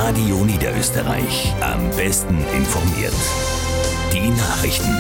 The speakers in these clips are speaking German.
Radio Niederösterreich. Am besten informiert. Die Nachrichten.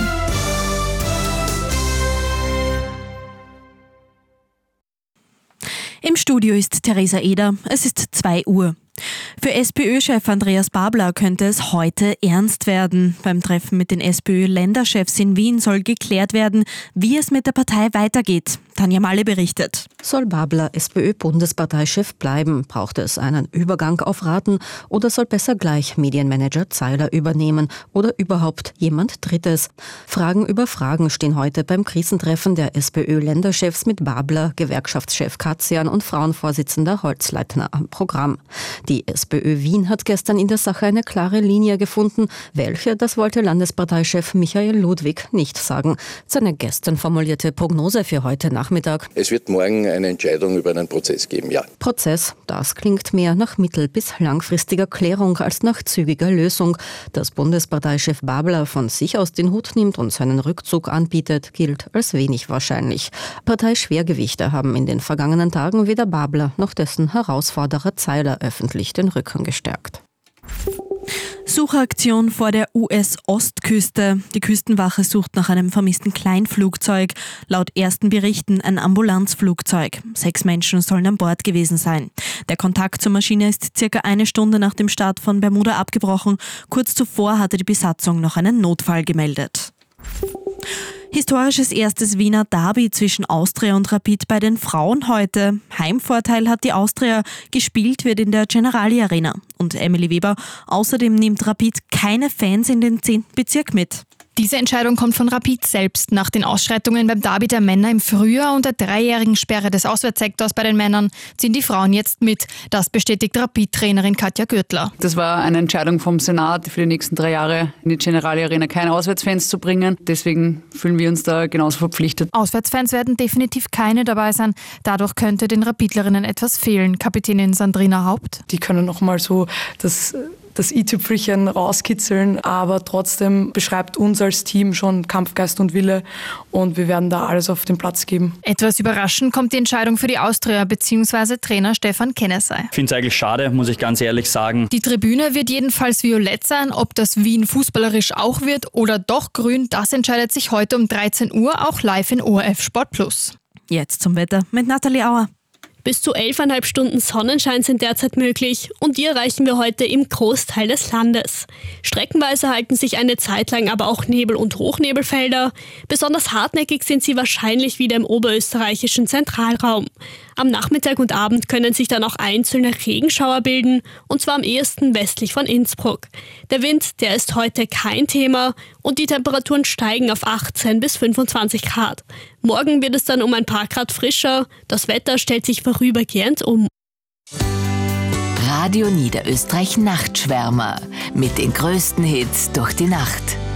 Im Studio ist Theresa Eder. Es ist 2 Uhr. Für SPÖ-Chef Andreas Babler könnte es heute ernst werden. Beim Treffen mit den SPÖ-Länderchefs in Wien soll geklärt werden, wie es mit der Partei weitergeht. Tanja Malle berichtet. Soll Babler SPÖ-Bundesparteichef bleiben? Braucht es einen Übergang auf Raten oder soll besser gleich Medienmanager Zeiler übernehmen oder überhaupt jemand Drittes? Fragen über Fragen stehen heute beim Krisentreffen der SPÖ-Länderchefs mit Babler, Gewerkschaftschef Katzian und Frauenvorsitzender Holzleitner am Programm. Die SPÖ Wien hat gestern in der Sache eine klare Linie gefunden. Welche, das wollte Landesparteichef Michael Ludwig nicht sagen. Seine gestern formulierte Prognose für heute Nachmittag: Es wird morgen eine Entscheidung über einen Prozess geben, ja. Prozess, das klingt mehr nach mittel- bis langfristiger Klärung als nach zügiger Lösung. Dass Bundesparteichef Babler von sich aus den Hut nimmt und seinen Rückzug anbietet, gilt als wenig wahrscheinlich. Parteischwergewichte haben in den vergangenen Tagen weder Babler noch dessen Herausforderer Zeiler öffentlich den Rücken gestärkt. Suchaktion vor der US-Ostküste. Die Küstenwache sucht nach einem vermissten Kleinflugzeug. Laut ersten Berichten ein Ambulanzflugzeug. 6 Menschen sollen an Bord gewesen sein. Der Kontakt zur Maschine ist circa 1 Stunde nach dem Start von Bermuda abgebrochen. Kurz zuvor hatte die Besatzung noch einen Notfall gemeldet. Historisches erstes Wiener Derby zwischen Austria und Rapid bei den Frauen heute. Heimvorteil hat die Austria, gespielt wird in der Generali Arena. Und Emily Weber, außerdem nimmt Rapid keine Fans in den 10. Bezirk mit. Diese Entscheidung kommt von Rapid selbst nach den Ausschreitungen beim Derby der Männer im Frühjahr und der 3-jährigen Sperre des Auswärtssektors bei den Männern ziehen die Frauen jetzt mit. Das bestätigt Rapid-Trainerin Katja Gürtler. Das war eine Entscheidung vom Senat, für die nächsten 3 Jahre in die Generali Arena keine Auswärtsfans zu bringen. Deswegen fühlen wir uns da genauso verpflichtet. Auswärtsfans werden definitiv keine dabei sein. Dadurch könnte den Rapidlerinnen etwas fehlen. Kapitänin Sandrina Haupt. Die können nochmal so das i-Tüpfelchen rauskitzeln, aber trotzdem beschreibt uns als Team schon Kampfgeist und Wille und wir werden da alles auf den Platz geben. Etwas überraschend kommt die Entscheidung für die Austria bzw. Trainer Stefan Kennesey. Ich finde es eigentlich schade, muss ich ganz ehrlich sagen. Die Tribüne wird jedenfalls violett sein. Ob das Wien fußballerisch auch wird oder doch grün, das entscheidet sich heute um 13 Uhr, auch live in ORF Sport Plus. Jetzt zum Wetter mit Nathalie Auer. Bis zu 11,5 Stunden Sonnenschein sind derzeit möglich und die erreichen wir heute im Großteil des Landes. Streckenweise halten sich eine Zeit lang aber auch Nebel- und Hochnebelfelder. Besonders hartnäckig sind sie wahrscheinlich wieder im oberösterreichischen Zentralraum. Am Nachmittag und Abend können sich dann auch einzelne Regenschauer bilden, und zwar am ehesten westlich von Innsbruck. Der Wind, der ist heute kein Thema und die Temperaturen steigen auf 18 bis 25 Grad. Morgen wird es dann um ein paar Grad frischer. Das Wetter stellt sich vorübergehend um. Radio Niederösterreich Nachtschwärmer mit den größten Hits durch die Nacht.